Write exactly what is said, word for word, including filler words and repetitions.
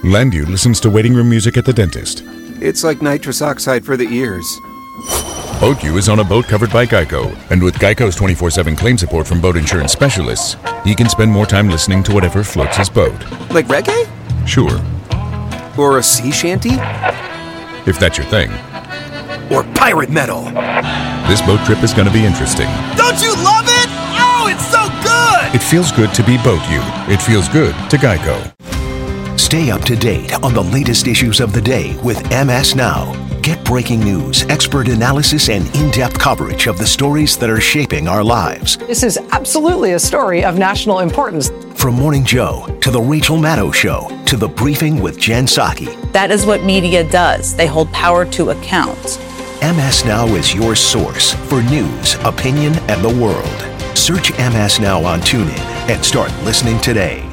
Landu listens to waiting room music at the dentist. It's like nitrous oxide for the ears. BoatU is on a boat covered by Geico, and with Geico's twenty-four seven claim support from boat insurance specialists, he can spend more time listening to whatever floats his boat. Like reggae? Sure. Or a sea shanty? If that's your thing. Or pirate metal? This boat trip is going to be interesting. Don't you love it? Oh, it's so good! It feels good to be BoatU. It feels good to Geico. Stay up to date on the latest issues of the day with M S Now. Get breaking news, expert analysis, and in-depth coverage of the stories that are shaping our lives. This is absolutely a story of national importance. From Morning Joe to The Rachel Maddow Show to The Briefing with Jen Psaki. That is what media does. They hold power to account. M S Now is your source for news, opinion, and the world. Search M S Now on TuneIn and start listening today.